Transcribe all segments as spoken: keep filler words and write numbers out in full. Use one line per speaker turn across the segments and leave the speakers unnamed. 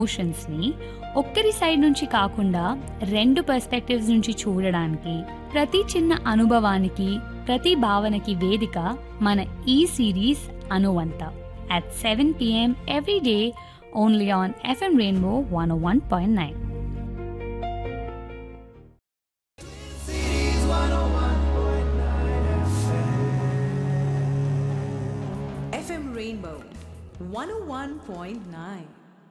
ఎమోషన్స్‌ని ఒక్కరి సైడ్ నుంచి కాకుండా రెండు పర్స్పెక్టివ్స్ నుంచి చూడడానికి, ప్రతి చిన్న అనుభవానికి, ప్రతి భావనకి వేదిక మన ఈ series అనువంత. At seven p m every day only on F M Rainbow one oh one point nine.
F M Rainbow one oh one point nine.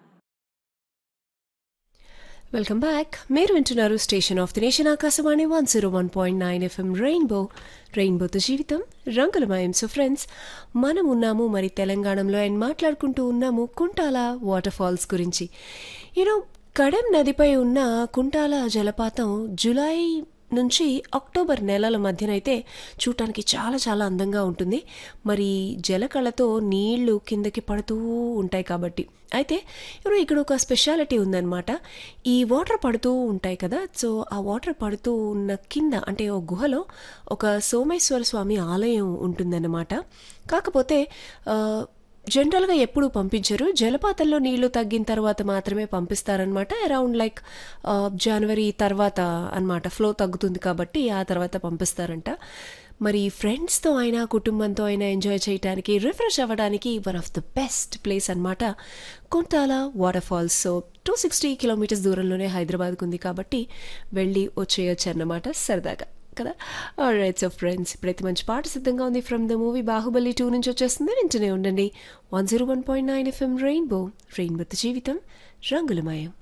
Welcome back. మీరు వింటున్నారు station of the nation Akashvani one zero one point nine FM rainbow రెయిన్బోతో జీవితం రంగులమయం. So friends, మనం ఉన్నాము మరి తెలంగాణలో and మాట్లాడుకుంటూ ఉన్నాము కుంటాల వాటర్ ఫాల్స్ గురించి. యూనో కడెం నదిపై ఉన్న కుంటాల జలపాతం జూలై నుంచి అక్టోబర్ నెలల మధ్యనైతే చూడటానికి చాలా చాలా అందంగా ఉంటుంది. మరి జలకళతో నీళ్లు కిందకి పడుతూ ఉంటాయి కాబట్టి. అయితే ఇప్పుడు ఇక్కడ ఒక స్పెషాలిటీ ఉందన్నమాట. ఈ వాటర్ పడుతూ ఉంటాయి కదా, సో ఆ వాటర్ పడుతూ ఉన్న కింద అంటే ఒక గుహలో ఒక సోమేశ్వర స్వామి ఆలయం ఉంటుందన్నమాట. కాకపోతే జనరల్గా ఎప్పుడు పంపించరు, జలపాతంలో నీళ్లు తగ్గిన తర్వాత మాత్రమే పంపిస్తారనమాట. అరౌండ్ లైక్ జనవరి తర్వాత అనమాట, ఫ్లో తగ్గుతుంది కాబట్టి ఆ తర్వాత పంపిస్తారంట. మరి ఫ్రెండ్స్తో అయినా కుటుంబంతో అయినా ఎంజాయ్ చేయడానికి, రిఫ్రెష్ అవ్వడానికి one of the best place అనమాట Kuntala water falls. So two sixty kilometres దూరంలోనే హైదరాబాద్కు ఉంది కాబట్టి వెళ్ళి వచ్చేయచ్చు అన్నమాట సరదాగా కదా. ఆల్రైట్, సో ఫ్రెండ్స్, ఇప్పుడైతే మంచి పాట సిద్ధంగా ఉంది from the movie Baahubali two నుంచి వచ్చేస్తుంది. వింటూనే ఉండండి one zero one point nine FM rainbow rainbow జీవితం రంగులమయం.